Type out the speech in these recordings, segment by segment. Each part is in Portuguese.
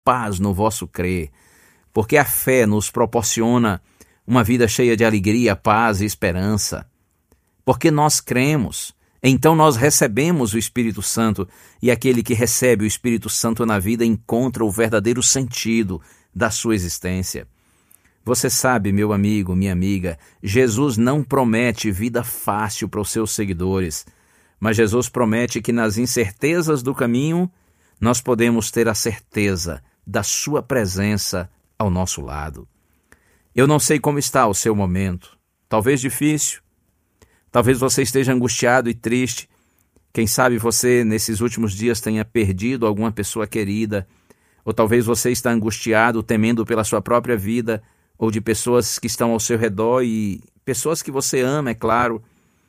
paz no vosso crer, porque a fé nos proporciona uma vida cheia de alegria, paz e esperança. Porque nós cremos, então nós recebemos o Espírito Santo, e aquele que recebe o Espírito Santo na vida encontra o verdadeiro sentido da sua existência. Você sabe, meu amigo, minha amiga, Jesus não promete vida fácil para os seus seguidores, mas Jesus promete que nas incertezas do caminho nós podemos ter a certeza da sua presença ao nosso lado. Eu não sei como está o seu momento, talvez difícil, talvez você esteja angustiado e triste, quem sabe você nesses últimos dias tenha perdido alguma pessoa querida, ou talvez você está angustiado, temendo pela sua própria vida, ou de pessoas que estão ao seu redor e pessoas que você ama, é claro.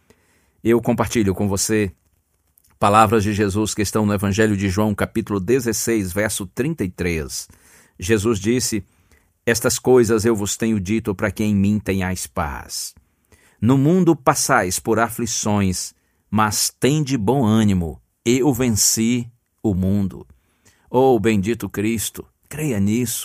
Eu compartilho com você palavras de Jesus que estão no Evangelho de João, capítulo 16, verso 33. Jesus disse: estas coisas eu vos tenho dito para que em mim tenhais paz. No mundo passais por aflições, mas tende bom ânimo, eu venci o mundo. Oh, bendito Cristo, creia nisso.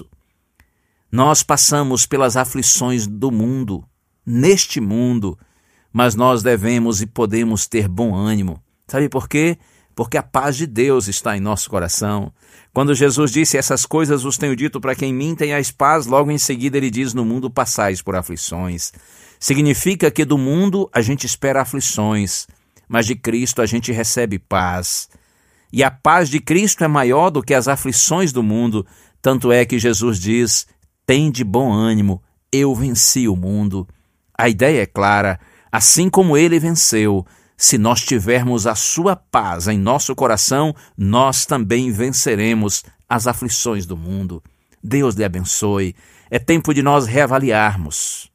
Nós passamos pelas aflições do mundo, neste mundo, mas nós devemos e podemos ter bom ânimo. Sabe por quê? Porque a paz de Deus está em nosso coração. Quando Jesus disse: essas coisas vos tenho dito para que em mim tenhais paz, logo em seguida ele diz: no mundo passais por aflições. Significa que do mundo a gente espera aflições, mas de Cristo a gente recebe paz. E a paz de Cristo é maior do que as aflições do mundo, tanto é que Jesus diz: tende bom ânimo, eu venci o mundo. A ideia é clara, assim como ele venceu, se nós tivermos a sua paz em nosso coração, nós também venceremos as aflições do mundo. Deus lhe abençoe. É tempo de nós reavaliarmos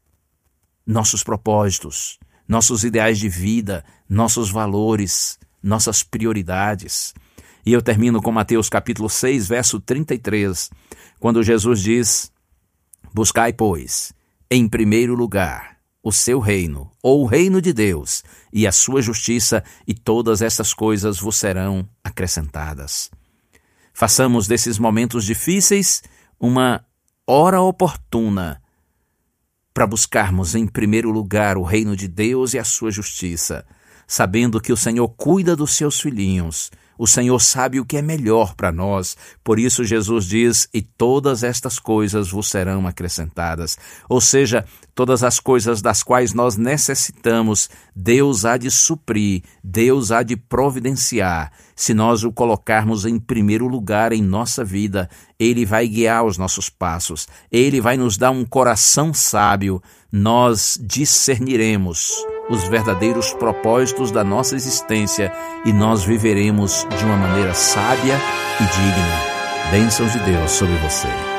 nossos propósitos, nossos ideais de vida, nossos valores, nossas prioridades. E eu termino com Mateus capítulo 6, verso 33, quando Jesus diz: buscai, pois, em primeiro lugar o seu reino, ou o reino de Deus, e a sua justiça, e todas essas coisas vos serão acrescentadas. Façamos desses momentos difíceis uma hora oportuna para buscarmos em primeiro lugar o reino de Deus e a sua justiça, sabendo que o Senhor cuida dos seus filhinhos. O Senhor sabe o que é melhor para nós. Por isso Jesus diz: e todas estas coisas vos serão acrescentadas. Ou seja, todas as coisas das quais nós necessitamos, Deus há de suprir, Deus há de providenciar. Se nós o colocarmos em primeiro lugar em nossa vida, Ele vai guiar os nossos passos. Ele vai nos dar um coração sábio. Nós discerniremos os verdadeiros propósitos da nossa existência e nós viveremos de uma maneira sábia e digna. Bênçãos de Deus sobre você.